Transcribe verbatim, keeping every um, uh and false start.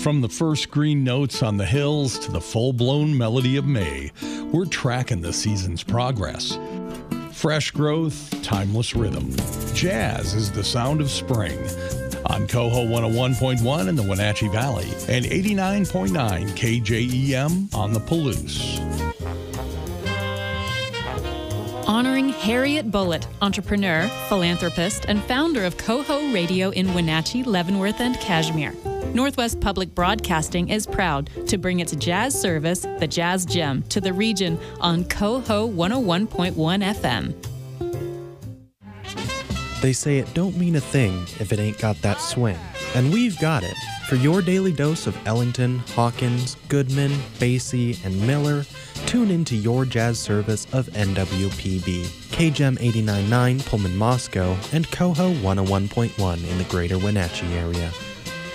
From the first green notes on the hills to the full-blown melody of May, we're tracking the season's progress. Fresh growth, timeless rhythm. Jazz is the sound of spring. On Coho one oh one point one in the Wenatchee Valley and eighty-nine point nine K J E M on the Palouse. Honoring Harriet Bullitt, entrepreneur, philanthropist, and founder of Coho Radio in Wenatchee, Leavenworth, and Cashmere. Northwest Public Broadcasting is proud to bring its jazz service, the Jazz Gem, to the region on Coho one oh one point one F M. They say it don't mean a thing if it ain't got that swing. And we've got it. For your daily dose of Ellington, Hawkins, Goodman, Basie, and Miller, tune into your jazz service of N W P B, K G E M eighty-nine point nine Pullman Moscow, and Coho one oh one point one in the greater Wenatchee area.